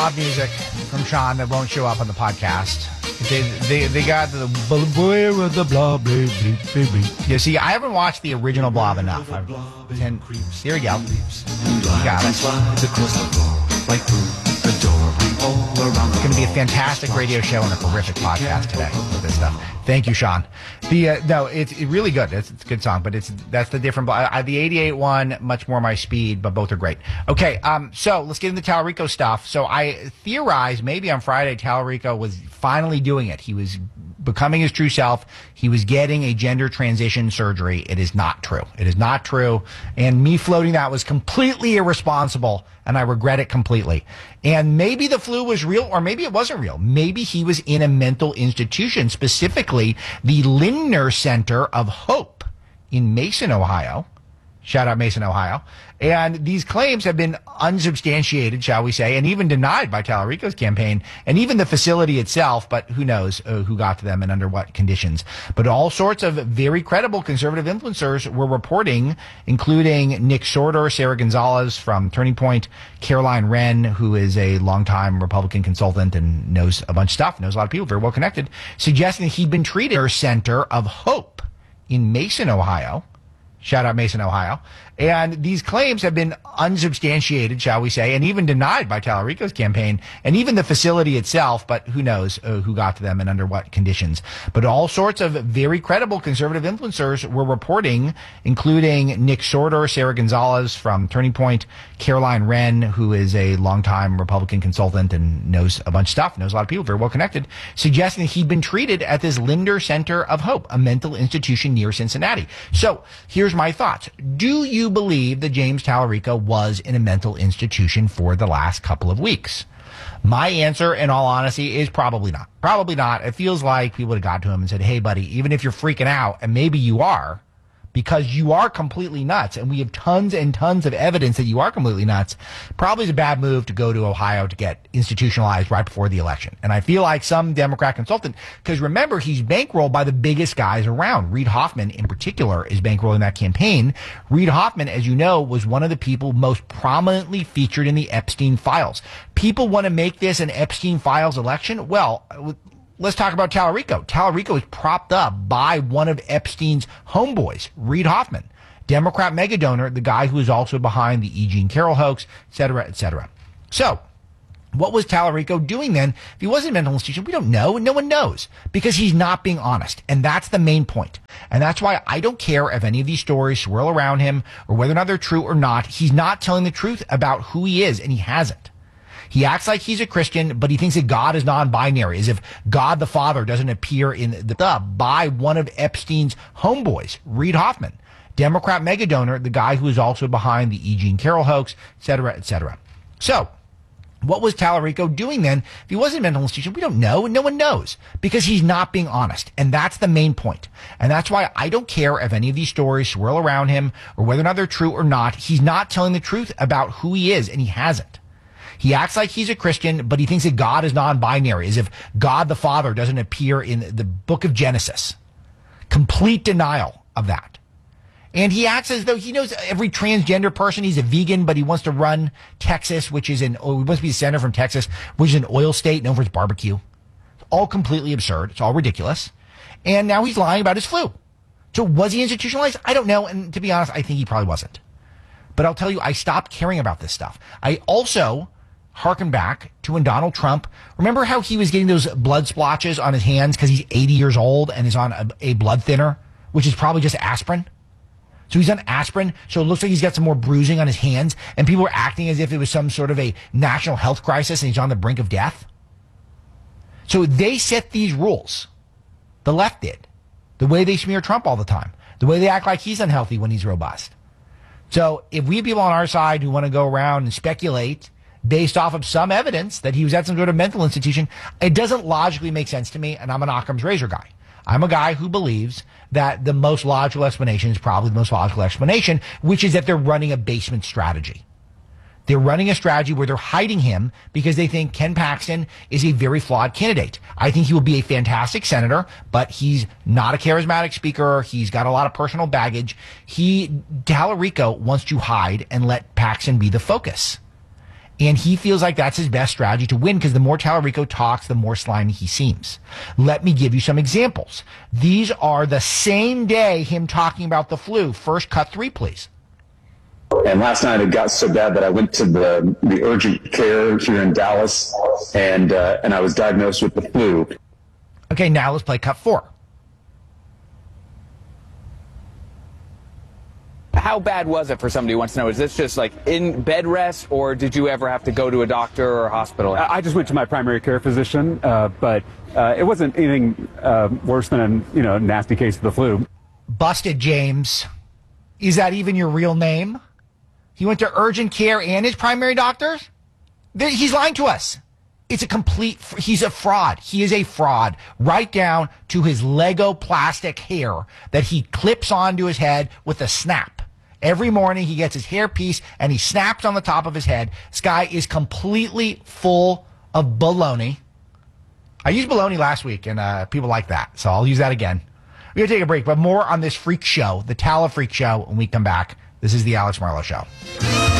Music from Sean that won't show up on the podcast. They got the boy with the blob. You see, I haven't watched the original Blob enough. Here we go. You got it. It's going to be a fantastic radio show and a horrific podcast today with this stuff. Thank you, Sean. No, it's really good. It's a good song, but that's the different. The 88 one, much more my speed, but both are great. Okay, so let's get into Tallarico stuff. So I theorized maybe on Friday Tallarico was finally doing it. He was becoming his true self. He was getting a gender transition surgery. It is not true. It is not true. And me floating that was completely irresponsible, and I regret it completely. And maybe the flu was real, or maybe it wasn't real. Maybe he was in a mental institution, specifically the Lindner Center of Hope in Mason, Ohio. Shout out Mason, Ohio. And these claims have been unsubstantiated, shall we say, and even denied by Tallarico's campaign and even the facility itself, but who knows who got to them and under what conditions. But all sorts of very credible conservative influencers were reporting, including Nick Sorter, Sarah Gonzalez from Turning Point, Caroline Wren, who is a longtime Republican consultant and knows a bunch of stuff, knows a lot of people, very well connected, suggesting that he'd been treated at a Center of Hope in Mason, Ohio. Shout out Mason, Ohio. And these claims have been unsubstantiated, shall we say, and even denied by Tallarico's campaign and even the facility itself, but who knows who got to them and under what conditions. But all sorts of very credible conservative influencers were reporting, including Nick Sorter, Sarah Gonzalez from Turning Point, Caroline Wren, who is a longtime Republican consultant and knows a bunch of stuff, knows a lot of people, very well connected, suggesting that he'd been treated at this Lindner Center of Hope, a mental institution near Cincinnati. So here's my thoughts. Do you believe that James Tallarico was in a mental institution for the last couple of weeks? My answer, in all honesty, is probably not. Probably not. It feels like people would have got to him and said, hey, buddy, even if you're freaking out, and maybe you are, because you are completely nuts, and we have tons and tons of evidence that you are completely nuts, probably is a bad move to go to Ohio to get institutionalized right before the election. And I feel like some Democrat consultant, because remember, he's bankrolled by the biggest guys around. Reid Hoffman, in particular, is bankrolling that campaign. Reid Hoffman, as you know, was one of the people most prominently featured in the Epstein files. People want to make this an Epstein files election? Well, let's talk about Tallarico. Tallarico is propped up by one of Epstein's homeboys, Reid Hoffman, Democrat mega donor, the guy who is also behind the E. Jean Carroll hoax, et cetera, et cetera. So what was Tallarico doing then? If he was in a mental institution, we don't know, and no one knows, because he's not being honest. And that's the main point. And that's why I don't care if any of these stories swirl around him or whether or not they're true or not. He's not telling the truth about who he is, and he hasn't. He acts like he's a Christian, but he thinks that God is non-binary, as if God the Father doesn't appear in the by one of Epstein's homeboys, Reid Hoffman, Democrat mega donor, the guy who is also behind the E. Jean Carroll hoax, et cetera, et cetera. So what was Tallarico doing then? If he was in a mental institution, we don't know, and no one knows, because he's not being honest. And that's the main point. And that's why I don't care if any of these stories swirl around him or whether or not they're true or not. He's not telling the truth about who he is, and he hasn't. He acts like he's a Christian, but he thinks that God is non-binary, as if God the Father doesn't appear in the book of Genesis. Complete denial of that. And he acts as though he knows every transgender person. He's a vegan, but he wants to run Texas, he wants to be the senator from Texas, which is an oil state known for its barbecue. It's all completely absurd. It's all ridiculous. And now he's lying about his flu. So was he institutionalized? I don't know. And to be honest, I think he probably wasn't. But I'll tell you, I stopped caring about this stuff. I also harken back to when Donald Trump, remember how he was getting those blood splotches on his hands because he's 80 years old and is on a blood thinner, which is probably just aspirin. So he's on aspirin, so it looks like he's got some more bruising on his hands, and people are acting as if it was some sort of a national health crisis and he's on the brink of death. So they set these rules. The left did. The way they smear Trump all the time. The way they act like he's unhealthy when he's robust. So if we have people on our side who want to go around and speculate based off of some evidence that he was at some sort of mental institution, it doesn't logically make sense to me, and I'm an Occam's razor guy. I'm a guy who believes that the most logical explanation is probably the most logical explanation, which is that they're running a basement strategy. They're running a strategy where they're hiding him because they think Ken Paxton is a very flawed candidate. I think he will be a fantastic senator, but he's not a charismatic speaker. He's got a lot of personal baggage. Tallarico wants to hide and let Paxton be the focus. And he feels like that's his best strategy to win because the more Tallarico talks, the more slimy he seems. Let me give you some examples. These are the same day him talking about the flu. First, cut 3, please. And last night it got so bad that I went to the urgent care here in Dallas, and I was diagnosed with the flu. Okay, now let's play cut 4. How bad was it for somebody who wants to know? Is this just like in bed rest, or did you ever have to go to a doctor or a hospital? I just went to my primary care physician, but it wasn't anything worse than a nasty case of the flu. Busted, James. Is that even your real name? He went to urgent care and his primary doctors? He's lying to us. It's he's a fraud. He is a fraud, right down to his Lego plastic hair that he clips onto his head with a snap. Every morning he gets his hair piece and he snaps on the top of his head. This guy is completely full of baloney. I used baloney last week and people like that, so I'll use that again. We're going to take a break, but more on this freak show, the Tala Freak Show, when we come back. This is the Alex Marlow Show.